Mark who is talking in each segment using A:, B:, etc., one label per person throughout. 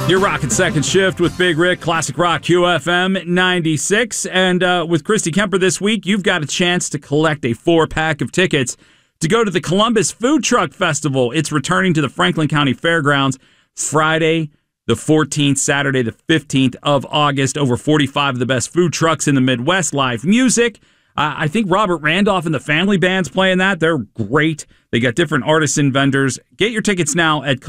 A: You're rocking Second Shift with Big Rick, Classic Rock QFM 96. And with Christy Kemper this week, you've got a chance to collect a 4-pack of tickets to go to the Columbus Food Truck Festival. It's returning to the Franklin County Fairgrounds Friday the 14th, Saturday the 15th of August. Over 45 of the best food trucks in the Midwest, live music. I think Robert Randolph and the Family Band's playing that. They're great. They got different artists and vendors. Get your tickets now at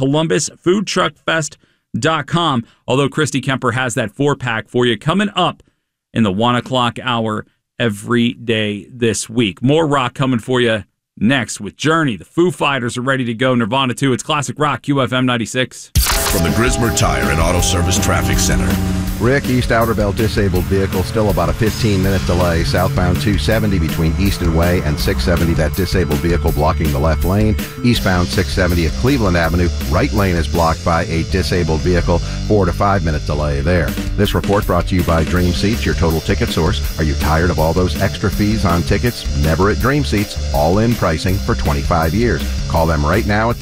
A: columbusfoodtruckfest.com. Although Christy Kemper has that 4-pack for you coming up in the 1 o'clock hour every day this week. More rock coming for you next with Journey. The Foo Fighters are ready to go. Nirvana 2. It's Classic Rock QFM 96.
B: From the Grismer Tire and Auto Service Traffic Center.
C: Rick, East Outer Belt disabled vehicle, still about a 15-minute delay. Southbound 270 between Easton Way and 670, that disabled vehicle blocking the left lane. Eastbound 670 at Cleveland Avenue, right lane is blocked by a disabled vehicle. 4 to 5 minute delay there. This report brought to you by Dream Seats, your total ticket source. Are you tired of all those extra fees on tickets? Never at Dream Seats. All-in pricing for 25 years. Call them right now at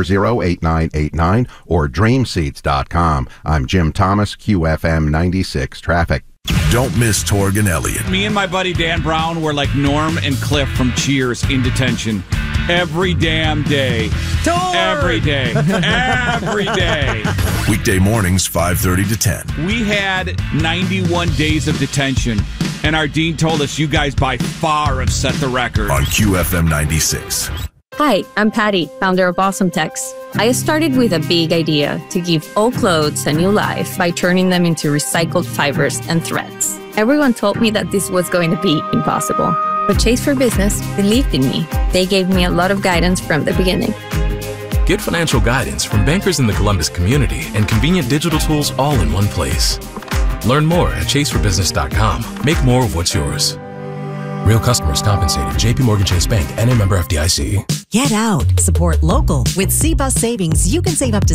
C: 340-8989 or dreamseats.com. I'm Jim Thomas, QFM 96 Traffic.
B: Don't miss Torg and Elliott.
D: Me and my buddy Dan Brown were like Norm and Cliff from Cheers in detention every damn day.
E: Torg!
D: Every day. Every day.
B: Weekday mornings, 5:30 to 10.
D: We had 91 days of detention, and our dean told us you guys by far have set the record.
B: On QFM 96.
F: Hi, I'm Patty, founder of Awesome Tex. I started with a big idea to give old clothes a new life by turning them into recycled fibers and threads. Everyone told me that this was going to be impossible, but Chase for Business believed in me. They gave me a lot of guidance from the beginning.
G: Get financial guidance from bankers in the Columbus community and convenient digital tools all in one place. Learn more at chaseforbusiness.com. Make more of what's yours. Real customers compensated. J.P. Morgan Chase Bank, N.A. member FDIC.
H: Get out. Support local. With C-Bus Savings, you can save up to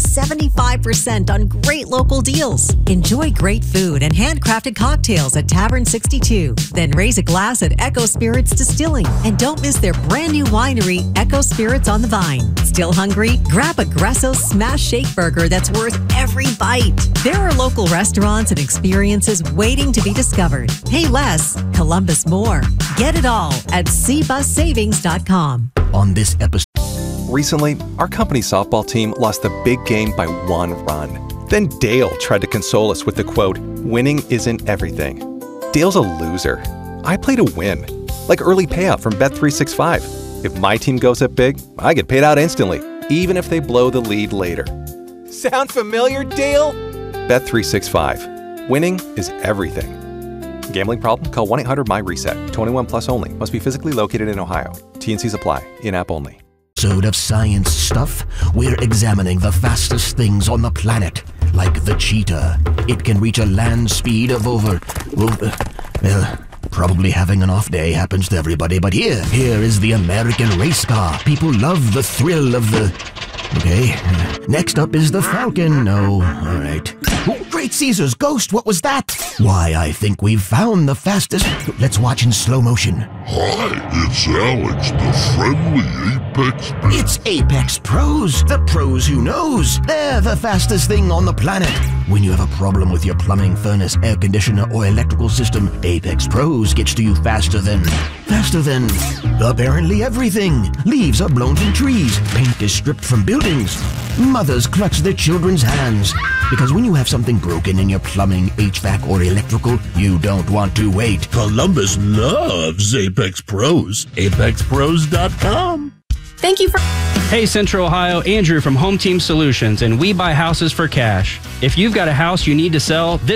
H: 75% on great local deals. Enjoy great food and handcrafted cocktails at Tavern 62. Then raise a glass at Echo Spirits Distilling. And don't miss their brand new winery, Echo Spirits on the Vine. Still hungry? Grab a Gresso's Smash Shake Burger that's worth every bite. There are local restaurants and experiences waiting to be discovered. Pay less, Columbus more. Get it all at cbussavings.com.
I: On this episode. Recently, our company softball team lost the big game by 1 run. Then Dale tried to console us with the quote, "Winning isn't everything." Dale's a loser. I play to win. Like early payout from Bet365. If my team goes up big, I get paid out instantly, even if they blow the lead later. Sound familiar, Dale? Bet365. Winning is everything. Gambling problem? Call 1-800-MY-RESET. 21 plus only. Must be physically located in Ohio. T&Cs apply. In-app only.
J: Episode of Science Stuff, we're examining the fastest things on the planet, like the cheetah. It can reach a land speed of over... probably having an off day happens to everybody, but here is the American race car. People love the thrill of the... Okay, next up is the Falcon. Oh, all right. Oh, Great Caesar's ghost, what was that? Why, I think we've found the fastest... Let's watch in slow motion.
K: Hi, it's Alex, the friendly Apex Pro.
J: It's Apex Pros, the pros who knows. They're the fastest thing on the planet. When you have a problem with your plumbing, furnace, air conditioner, or electrical system, Apex Pros gets to you faster than apparently everything. Leaves are blown from trees. Paint is stripped from buildings. Mothers clutch their children's hands. Because when you have something broken in your plumbing, HVAC, or electrical, you don't want to wait.
K: Columbus loves Apex Pros. ApexPros.com.
L: Thank you for... Hey, Central Ohio, Andrew from Home Team Solutions, and we buy houses for cash. If you've got a house you need to sell,